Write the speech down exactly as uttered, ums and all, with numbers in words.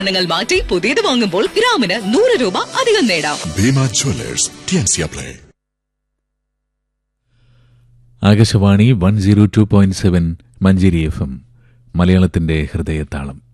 ങ്ങൾ മാറ്റി പുതിയത് വാങ്ങുമ്പോൾ ഗ്രാമിന് നൂറ് രൂപ അധികം നേടാം. Bhima Jewellers T N C apply. Akashvani one zero two point seven Manjeri F M മലയാളത്തിന്റെ ഹൃദയതാളം.